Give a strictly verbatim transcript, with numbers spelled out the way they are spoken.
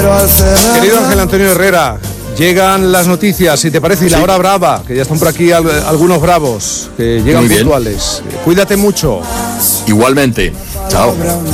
Querido Ángel Antonio Herrera, llegan las noticias, si te parece, y la hora brava, que ya están por aquí al, algunos bravos, que llegan puntuales. Cuídate mucho. Igualmente. Chao.